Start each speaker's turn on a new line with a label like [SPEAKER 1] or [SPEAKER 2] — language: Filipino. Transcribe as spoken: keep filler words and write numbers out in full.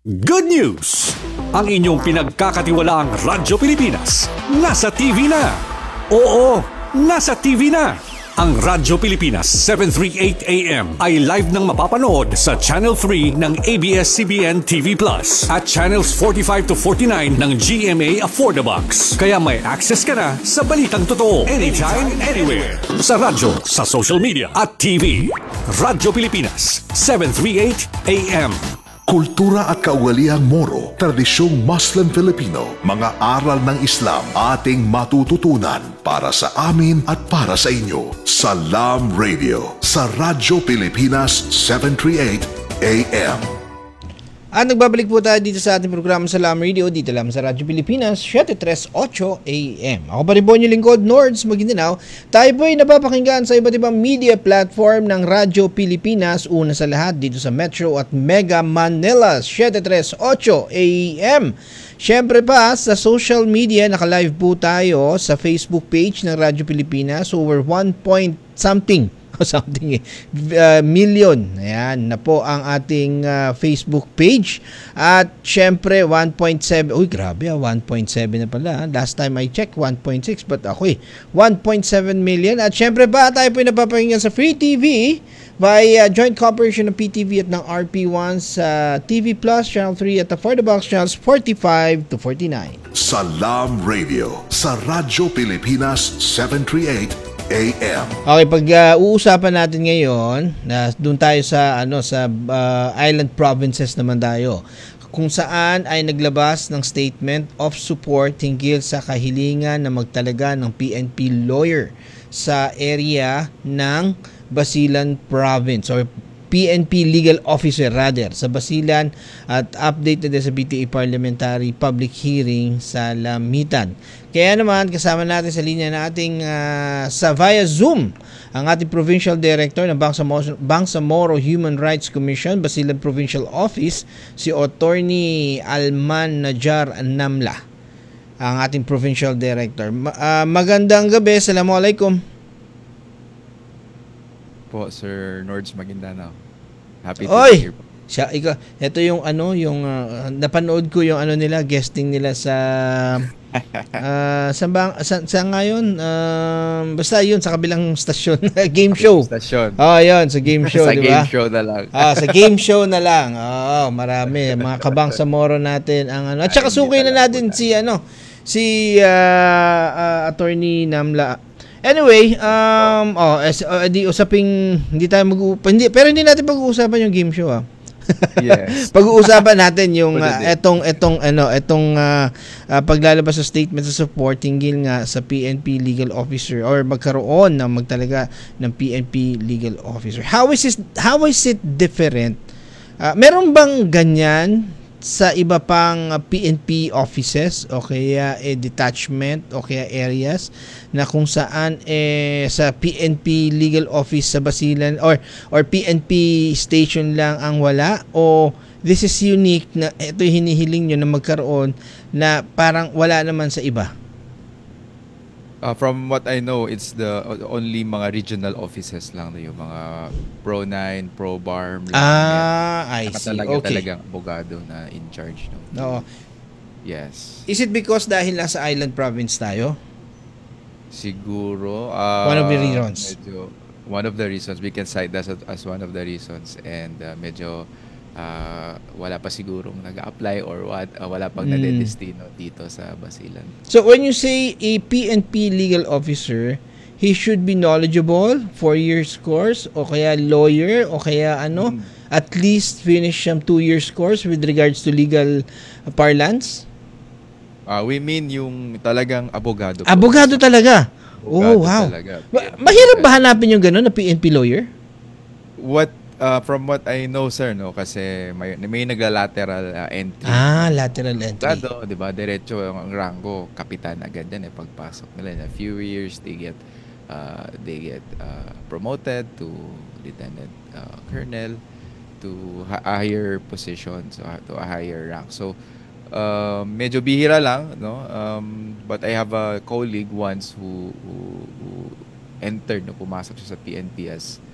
[SPEAKER 1] Good news! Ang inyong pinagkakatiwalaang Radyo Pilipinas nasa T V na. Oo, nasa T V na. Ang Radyo Pilipinas seven thirty-eight A M ay live nang mapapanood sa Channel three ng A B S C B N T V Plus at Channels forty-five to forty-nine ng G M A Affordabox. Kaya may access ka na sa balitang totoo anytime, anywhere. Sa radyo, sa social media at T V. Radyo Pilipinas seven thirty-eight A M.
[SPEAKER 2] Kultura at kaugaliang Moro, tradisyong Muslim Filipino, mga aral ng Islam ating matututunan para sa amin at para sa inyo. Salam Radio sa Radyo Pilipinas seven thirty-eight A M.
[SPEAKER 3] At nagbabalik po tayo dito sa ating programa Salam Radio, dito lang sa Radyo Pilipinas, seven thirty-eight A M. Ako pa rin po yung lingkod, Nords Maguindanao. Tayo po ay napapakinggan sa iba't ibang media platform ng Radyo Pilipinas. Una sa lahat dito sa Metro at Mega Manila, seven thirty-eight A M. Siyempre pa, sa social media, naka-live po tayo sa Facebook page ng Radyo Pilipinas. Over one point something something uh, million. Ayan na po ang ating uh, Facebook page. At syempre one point seven. Uy, grabe ah, one point seven na pala. Last time I checked one point six, but ako eh one point seven million. At syempre ba tayo po napapakinggan sa Free T V by uh, joint cooperation ng P T V at ng R P one sa T V Plus, Channel three at the Affordabox Channels forty-five to forty-nine.
[SPEAKER 2] Salam Radio sa Radyo Pilipinas seven thirty-eight A M.
[SPEAKER 3] Okay, pag uh, uusapan natin ngayon, na uh, doon tayo sa ano sa uh, island provinces naman tayo, kung saan ay naglabas ng statement of support hinggil sa kahilingan na magtalaga ng P N P lawyer sa area ng Basilan Province or P N P legal officer rather sa Basilan, at update na din sa B T A parliamentary public hearing sa Lamitan. Kaya naman kasama natin sa linya na ating uh, sa via Zoom ang ating Provincial Director ng Bangsamoro, Bangsamoro Human Rights Commission Basilan Provincial Office, si Attorney Alman Najar Namla, ang ating Provincial Director. Ma- uh, magandang gabi, Assalamualaikum
[SPEAKER 4] po, Sir Nords Maguindanao. Happy to
[SPEAKER 3] Oy!
[SPEAKER 4] be here po.
[SPEAKER 3] Siya, ikaw, ito yung ano, yung uh, napanood ko yung ano nila, guesting nila sa uh, sa, bang, sa, sa ngayon, uh, basta yun, sa kabilang stasyon, game show.
[SPEAKER 4] Stasyon.
[SPEAKER 3] Oh, yun, sa game show,
[SPEAKER 4] sa
[SPEAKER 3] di ba?
[SPEAKER 4] game show na lang.
[SPEAKER 3] Ah, sa game show na lang. Oo, oh, marami. Mga Kabangsamoro natin ang ano. At saka suki na natin si ano, si uh, uh, Attorney Namla. Anyway, um, oh, as, uh, di usaping, hindi tayo mag-uusapan, hindi, pero hindi natin pag-uusapan yung game show, ah.
[SPEAKER 4] Yes.
[SPEAKER 3] Pag-uusapan natin yung uh, etong etong ano, etong uh, uh, paglalabas sa statement sa support hinggil nga sa P N P legal officer or magkaroon ng magtalaga ng P N P legal officer. How is it how is it different? Uh, meron bang ganyan sa iba pang uh, P N P offices o kaya eh, detachment o kaya areas na kung saan eh, sa P N P legal office sa Basilan or or P N P station lang ang wala, o this is unique na ito hinihiling nyo na magkaroon na parang wala naman sa iba?
[SPEAKER 4] Uh, from what I know, it's the only mga regional offices lang na yung mga Pro nine, Pro Bar.
[SPEAKER 3] Ah, I see.
[SPEAKER 4] Talaga,
[SPEAKER 3] Okay.
[SPEAKER 4] talagang abogado na in charge. No?
[SPEAKER 3] Oo.
[SPEAKER 4] Yes.
[SPEAKER 3] Is it because dahil nasa island province tayo?
[SPEAKER 4] Siguro. Uh,
[SPEAKER 3] One of the reasons.
[SPEAKER 4] Medyo, one of the reasons. We can cite that as, as one of the reasons. And uh, medyo uh, wala pa sigurong nag-apply or what, uh, wala pang
[SPEAKER 3] Mm.
[SPEAKER 4] nadedestino dito sa Basilan.
[SPEAKER 3] So when you say a P N P legal officer, he should be knowledgeable, four years course, o kaya lawyer, o kaya ano,
[SPEAKER 4] Mm.
[SPEAKER 3] at least finish some two years course with regards to legal parlance?
[SPEAKER 4] Uh, we mean yung talagang abogado. po.
[SPEAKER 3] Abogado talaga? Oh,
[SPEAKER 4] Abogado
[SPEAKER 3] wow.
[SPEAKER 4] talaga.
[SPEAKER 3] Ma- mahirap ba hanapin yung gano'n na P N P lawyer?
[SPEAKER 4] What uh, from what I know, sir, no, kasi may, may nagla-lateral uh, entry.
[SPEAKER 3] Ah, lateral entry.
[SPEAKER 4] Abogado, 'di ba? Diretso ang rango, kapitan agad yan eh pagpasok nila. In a few years they get uh, they get uh, promoted to lieutenant uh, colonel, to ha- a higher position, so to a higher rank. So uh, medyo bihira lang, no? Um, but I have a colleague once who who, who entered, no, pumasok siya sa P N P as